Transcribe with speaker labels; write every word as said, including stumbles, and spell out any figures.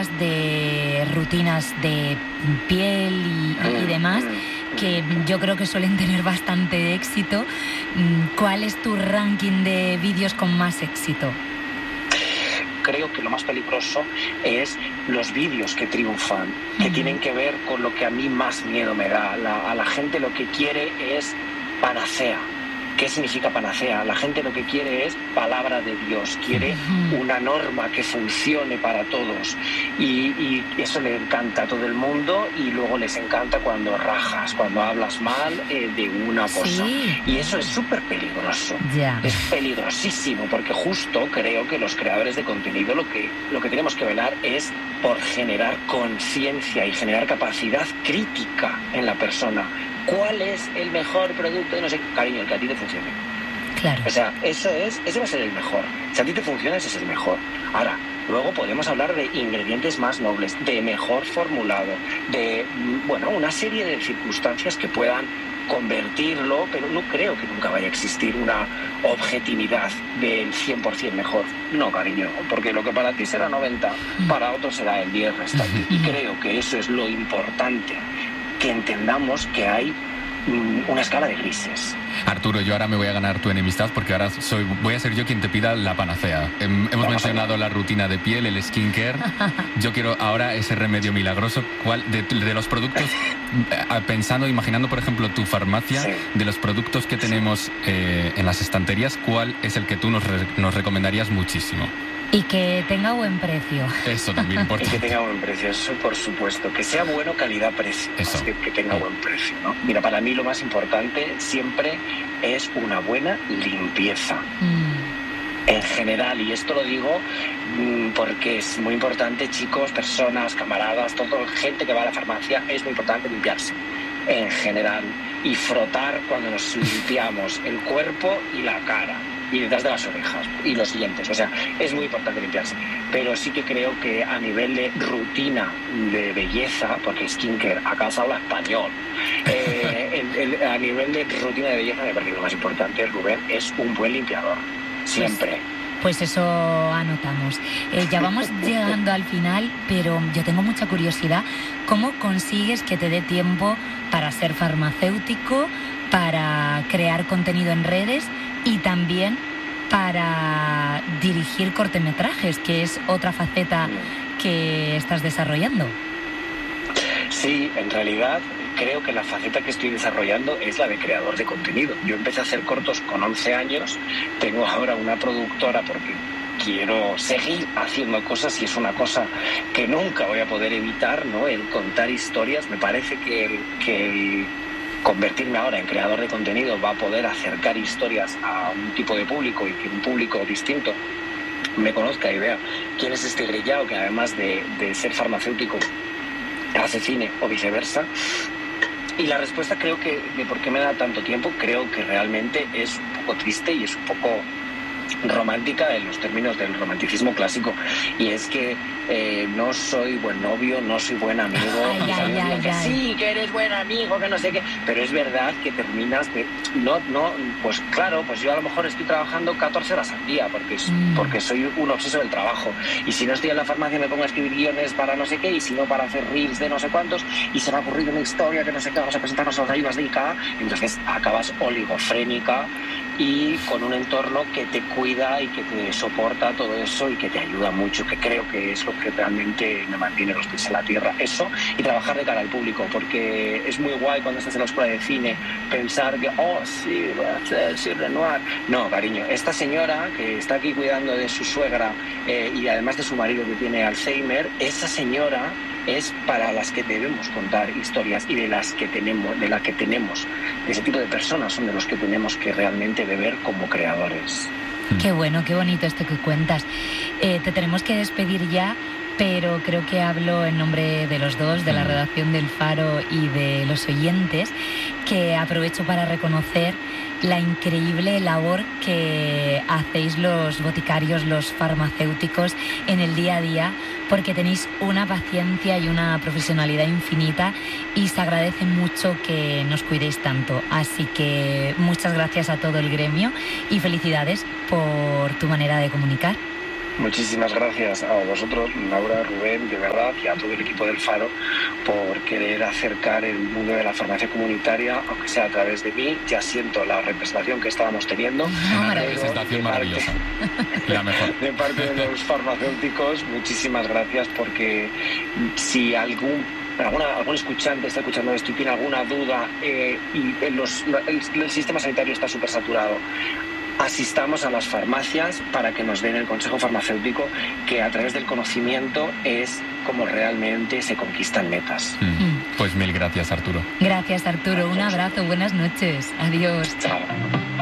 Speaker 1: hablas de rutinas de piel y, y demás, que yo creo que suelen tener bastante éxito. ¿Cuál es tu ranking de vídeos con más éxito?
Speaker 2: Creo que lo más peligroso es los vídeos que triunfan, que uh-huh. tienen que ver con lo que a mí más miedo me da. La, a la gente lo que quiere es panacea. ¿Qué significa panacea? La gente lo que quiere es palabra de Dios, quiere uh-huh. una norma que funcione para todos, y, y eso le encanta a todo el mundo, y luego les encanta cuando rajas, cuando hablas mal eh, de una cosa.
Speaker 1: Sí.
Speaker 2: Y eso es súper peligroso.
Speaker 1: Yeah.
Speaker 2: Es peligrosísimo, porque justo creo que los creadores de contenido lo que, lo que tenemos que velar es por generar conciencia y generar capacidad crítica en la persona. ¿Cuál es el mejor producto? No sé, cariño, el que a ti te funcione.
Speaker 1: Claro.
Speaker 2: O sea, eso es, ese va a ser el mejor. Si a ti te funciona, ese es el mejor. Ahora, luego podemos hablar de ingredientes más nobles, de mejor formulado, de, bueno, una serie de circunstancias que puedan convertirlo, pero no creo que nunca vaya a existir una objetividad del cien por ciento mejor. No, cariño, porque lo que para ti será noventa, para otros será el diez restante. Y creo que eso es lo importante, que entendamos que hay mm, una escala de grises.
Speaker 3: Arturo, yo ahora me voy a ganar tu enemistad, porque ahora soy, voy a ser yo quien te pida la panacea. Hem, hemos Vamos mencionado la rutina de piel, el skincare. Yo quiero ahora ese remedio milagroso. ¿Cuál de, de los productos, pensando, imaginando por ejemplo tu farmacia, sí. de los productos que tenemos eh, en las estanterías, cuál es el que tú nos, re, nos recomendarías muchísimo?
Speaker 1: Y que tenga buen precio.
Speaker 3: Eso también importa.
Speaker 2: Y que tenga buen precio, eso por supuesto. Que sea bueno calidad-precio, más que, que tenga buen precio, ¿no? Mira, para mí lo más importante siempre es una buena limpieza. Mm. En general, y esto lo digo mmm, porque es muy importante, chicos, personas, camaradas, todo, gente que va a la farmacia, es muy importante limpiarse. En general. Y frotar cuando nos limpiamos el cuerpo y la cara. Y detrás de las orejas y los dientes, o sea, es muy importante limpiarse, pero sí que creo que a nivel de rutina de belleza, porque skincare, acá se habla español, eh, el, el, a nivel de rutina de belleza me parece que lo más importante, Rubén, es un buen limpiador, siempre.
Speaker 1: Pues, pues eso anotamos. Eh, ya vamos llegando al final, pero yo tengo mucha curiosidad, ¿cómo consigues que te dé tiempo para ser farmacéutico, para crear contenido en redes y también para dirigir cortometrajes, que es otra faceta que estás desarrollando?
Speaker 2: Sí, en realidad creo que la faceta que estoy desarrollando es la de creador de contenido. Yo empecé a hacer cortos con once años, tengo ahora una productora porque quiero seguir haciendo cosas y es una cosa que nunca voy a poder evitar, ¿no? El contar historias. Me parece que el, que el convertirme ahora en creador de contenido va a poder acercar historias a un tipo de público y que un público distinto me conozca y vea quién es este grillao que además de, de ser farmacéutico hace cine o viceversa. Y la respuesta creo que de por qué me da tanto tiempo, creo que realmente es un poco triste y es un poco romántica en los términos del romanticismo clásico, y es que eh, no soy buen novio, no soy buen amigo.
Speaker 1: Ay, ay, ay,
Speaker 2: que
Speaker 1: ay.
Speaker 2: sí, que eres buen amigo, que no sé qué, pero es verdad que terminas de no, no, pues claro, pues yo a lo mejor estoy trabajando catorce horas al día porque, mm. porque soy un obseso del trabajo, y si no estoy en la farmacia me pongo a escribir guiones para no sé qué, y si no para hacer reels de no sé cuántos, y se me ha ocurrido una historia que no sé qué, vamos a presentarnos a las ayudas de I C A, entonces acabas oligofrénica y con un entorno que te cuida y que te soporta todo eso y que te ayuda mucho, que creo que es lo que realmente me mantiene los pies en la tierra. Eso, y trabajar de cara al público, porque es muy guay cuando estás en la escuela de cine pensar que, oh, sí, voy a hacer, sí, Renoir. No, cariño, esta señora que está aquí cuidando de su suegra eh, y además de su marido que tiene Alzheimer, esa señora es para las que debemos contar historias, y de las que tenemos, de las que tenemos, de ese tipo de personas son de los que tenemos que realmente beber como creadores.
Speaker 1: Qué bueno, qué bonito esto que cuentas. Eh, te tenemos que despedir ya, pero creo que hablo en nombre de los dos, de la redacción del Faro y de los oyentes, que aprovecho para reconocer la increíble labor que hacéis los boticarios, los farmacéuticos en el día a día, porque tenéis una paciencia y una profesionalidad infinita y se agradece mucho que nos cuidéis tanto. Así que muchas gracias a todo el gremio y felicidades por tu manera de comunicar.
Speaker 2: Muchísimas gracias a vosotros, Laura, Rubén, de verdad, y a todo el equipo del Faro por querer acercar el mundo de la farmacia comunitaria, aunque sea a través de mí. Ya siento la representación que estábamos teniendo.
Speaker 3: Una representación maravillosa, la mejor.
Speaker 2: De parte de los farmacéuticos, muchísimas gracias, porque si algún Alguna, algún escuchante está escuchando esto y tiene alguna duda eh, y los, el, el sistema sanitario está súper saturado, asistamos a las farmacias para que nos den el consejo farmacéutico, que a través del conocimiento es como realmente se conquistan metas.
Speaker 3: Mm. Pues mil gracias, Arturo.
Speaker 1: Gracias, Arturo. Un abrazo, buenas noches. Adiós.
Speaker 2: Chao.